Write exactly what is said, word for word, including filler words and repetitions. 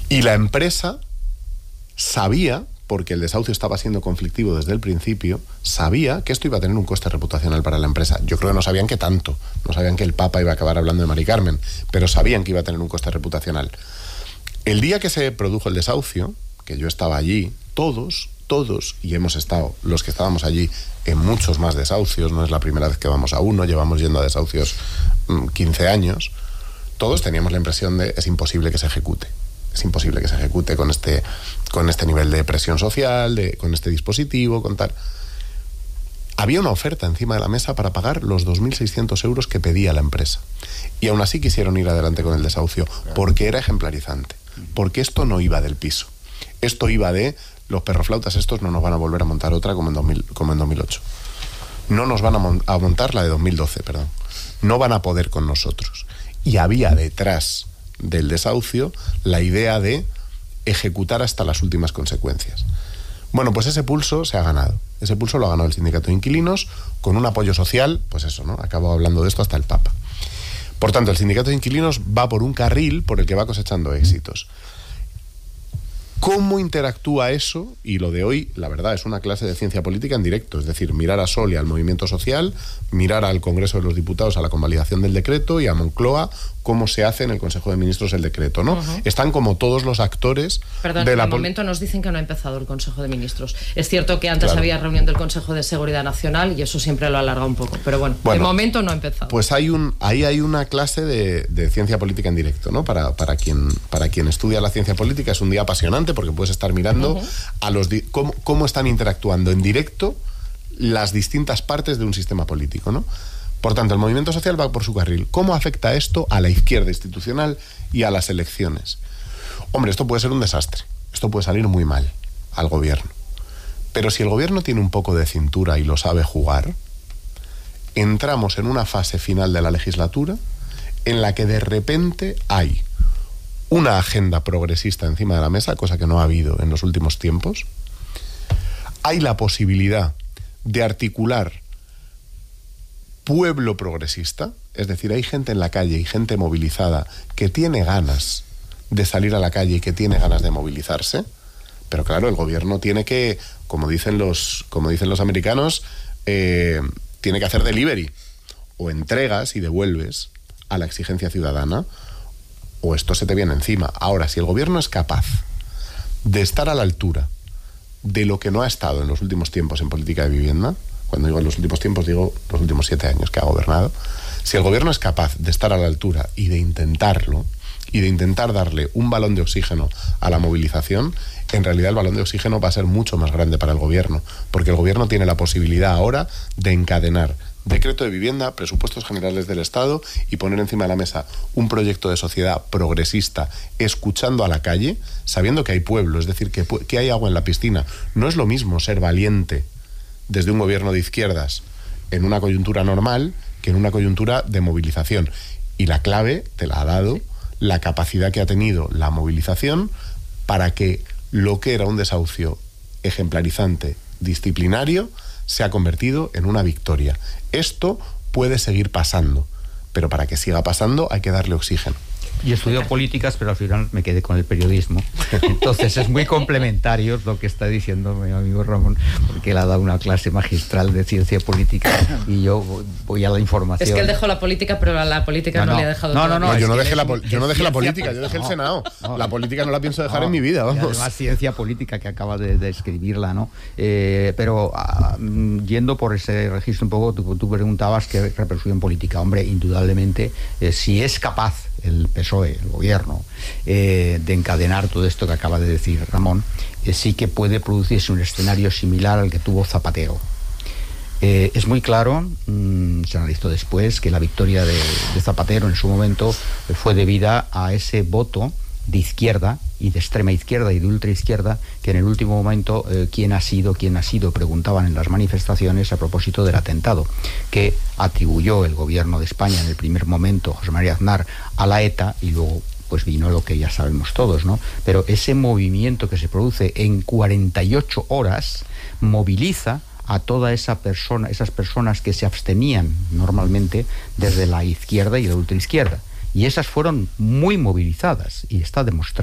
Y la empresa sabía, porque el desahucio estaba siendo conflictivo desde el principio, sabía que esto iba a tener un coste reputacional para la empresa. Yo creo que no sabían que tanto, no sabían que el Papa iba a acabar hablando de Mari Carmen, pero sabían que iba a tener un coste reputacional. El día que se produjo el desahucio, que yo estaba allí, todos, todos, y hemos estado, los que estábamos allí, en muchos más desahucios, no es la primera vez que vamos a uno, llevamos yendo a desahucios mmm, quince años, todos teníamos la impresión de es imposible que se ejecute. Es imposible que se ejecute con este, con este nivel de presión social, de, con este dispositivo, con tal. Había una oferta encima de la mesa para pagar los dos mil seiscientos euros que pedía la empresa. Y aún así quisieron ir adelante con el desahucio, porque era ejemplarizante. Porque esto no iba del piso. Esto iba de los perroflautas estos no nos van a volver a montar otra como en, dos mil, como en dos mil ocho. No nos van a, mon- a montar la de dos mil doce, perdón. No van a poder con nosotros. Y había detrás del desahucio la idea de ejecutar hasta las últimas consecuencias. Bueno, pues ese pulso se ha ganado. Ese pulso lo ha ganado el sindicato de inquilinos con un apoyo social, pues eso, ¿no? Acabo hablando de esto hasta el Papa. Por tanto, el sindicato de inquilinos va por un carril por el que va cosechando éxitos. ¿Cómo interactúa eso? Y lo de hoy, la verdad, es una clase de ciencia política en directo, es decir, mirar a Sol y al movimiento social, mirar al Congreso de los Diputados a la convalidación del decreto y a Moncloa cómo se hace en el Consejo de Ministros el decreto, ¿no? Uh-huh. Están como todos los actores. Perdón, de la de pol- momento nos dicen que no ha empezado el Consejo de Ministros. Es cierto que antes claro. había reunión del Consejo de Seguridad Nacional y eso siempre lo alarga un poco, pero bueno, bueno de momento no ha empezado. Pues hay un, ahí hay una clase de, de ciencia política en directo, ¿no? Para, para, quien, para quien estudia la ciencia política es un día apasionante porque puedes estar mirando uh-huh. a los di- cómo, cómo están interactuando en directo las distintas partes de un sistema político, ¿no? Por tanto, el movimiento social va por su carril. ¿Cómo afecta esto a la izquierda institucional y a las elecciones? Hombre, esto puede ser un desastre. Esto puede salir muy mal al gobierno. Pero si el gobierno tiene un poco de cintura y lo sabe jugar, entramos en una fase final de la legislatura en la que de repente hay una agenda progresista encima de la mesa, cosa que no ha habido en los últimos tiempos. Hay la posibilidad de articular pueblo progresista, es decir, hay gente en la calle y gente movilizada que tiene ganas de salir a la calle y que tiene ganas de movilizarse, pero claro, el gobierno tiene que, como dicen los, como dicen los americanos, eh, tiene que hacer delivery, o entregas y devuelves a la exigencia ciudadana, o esto se te viene encima. Ahora, si el gobierno es capaz de estar a la altura de lo que no ha estado en los últimos tiempos en política de vivienda, cuando digo en los últimos tiempos, digo los últimos siete años que ha gobernado, si el gobierno es capaz de estar a la altura y de intentarlo, y de intentar darle un balón de oxígeno a la movilización, en realidad el balón de oxígeno va a ser mucho más grande para el gobierno, porque el gobierno tiene la posibilidad ahora de encadenar decreto de vivienda, presupuestos generales del Estado y poner encima de la mesa un proyecto de sociedad progresista, escuchando a la calle, sabiendo que hay pueblo, es decir, que, que hay agua en la piscina. No es lo mismo ser valiente desde un gobierno de izquierdas en una coyuntura normal que en una coyuntura de movilización. Y la clave te la ha dado la capacidad que ha tenido la movilización para que lo que era un desahucio ejemplarizante, disciplinario, se ha convertido en una victoria. Esto puede seguir pasando, pero para que siga pasando hay que darle oxígeno. Yo estudio políticas, pero al final me quedé con el periodismo. Entonces es muy complementario lo que está diciendo mi amigo Ramón, porque él ha dado una clase magistral de ciencia política y yo voy a la información. Es que él dejó la política, pero a la política no, no, no le ha dejado no, no, no, no, yo no dejé, la, es, yo no dejé la política, pues, yo dejé no, el Senado. No, la política no la pienso dejar no, en mi vida, vamos. Además, ciencia política que acaba de, de escribirla, ¿no? Eh, pero uh, yendo por ese registro un poco, tú, tú preguntabas qué repercusión política. Hombre, indudablemente, eh, si es capaz el P S O E, el gobierno, eh, de encadenar todo esto que acaba de decir Ramón, eh, sí que puede producirse un escenario similar al que tuvo Zapatero. Eh, es muy claro, mmm, se analizó después, que la victoria de, de Zapatero en su momento eh, fue debida a ese voto de izquierda y de extrema izquierda y de ultra izquierda, que en el último momento eh, quién ha sido, quién ha sido, preguntaban en las manifestaciones a propósito del atentado que atribuyó el gobierno de España en el primer momento, José María Aznar, a la ETA, y luego pues vino lo que ya sabemos todos, ¿no? Pero ese movimiento que se produce en cuarenta y ocho horas moviliza a toda esa persona, esas personas que se abstenían normalmente desde la izquierda y la ultraizquierda. Y esas fueron muy movilizadas, y está demostrado.